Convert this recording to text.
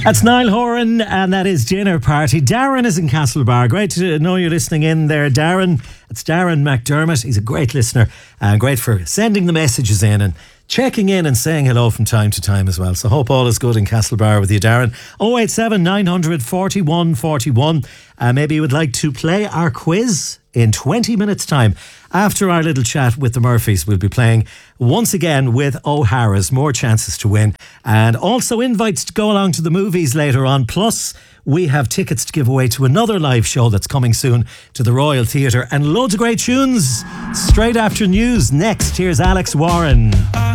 That's Niall Horan, and that is Dinner Party. Darren is in Castlebar. Great to know you're listening in there, Darren. It's Darren McDermott. He's a great listener and great for sending the messages in and checking in and saying hello from time to time as well. So hope all is good in Castlebar with you, Darren. 087 900 41 41. Maybe you would like to play our quiz in 20 minutes time. After our little chat with the Murphys, we'll be playing once again with O'Hara's. More chances to win, and also invites to go along to the movies later on. Plus, we have tickets to give away to another live show that's coming soon to the Royal Theatre, and loads of great tunes straight after news. Next, here's Alex Warren.